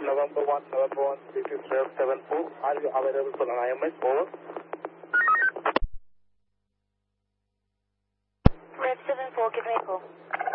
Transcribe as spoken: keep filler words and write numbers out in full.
November one, November one, this is Rev seven four. Are you available for an I M S? Over. Rev seven four, give me a call.